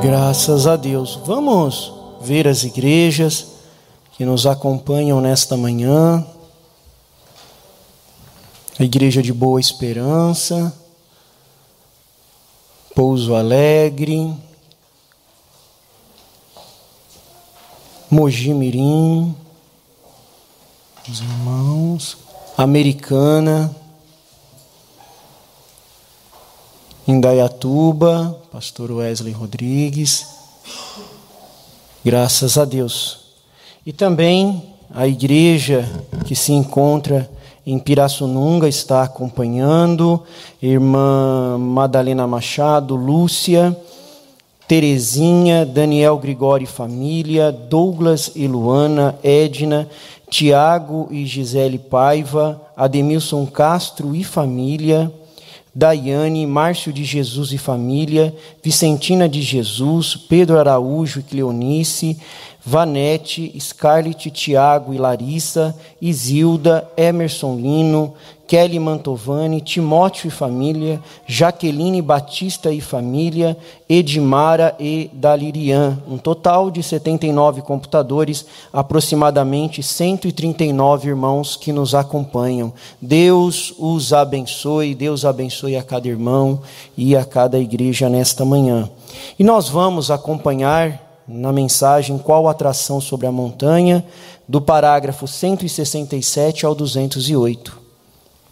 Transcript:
Graças a Deus. Vamos ver as igrejas que nos acompanham nesta manhã. A Igreja de Boa Esperança, Pouso Alegre, Mogi Mirim, os irmãos, Americana, Indaiatuba, pastor Wesley Rodrigues, graças a Deus. E também a igreja que se encontra em Pirassununga está acompanhando, irmã Madalena Machado, Lúcia, Terezinha, Daniel Gregório e família, Douglas e Luana, Edna, Tiago e Gisele Paiva, Ademilson Castro e família, Daiane, Márcio de Jesus e família, Vicentina de Jesus, Pedro Araújo e Cleonice, Vanete, Scarlett, Tiago e Larissa, Isilda, Emerson Lino, Kelly Mantovani, Timóteo e família, Jaqueline Batista e família, Edmara e Dalirian. Um total de 79 computadores, aproximadamente 139 irmãos que nos acompanham. Deus os abençoe, Deus abençoe a cada irmão e a cada igreja nesta manhã. E nós vamos acompanhar na mensagem Qual Atração sobre a Montanha, do parágrafo 167 ao 208.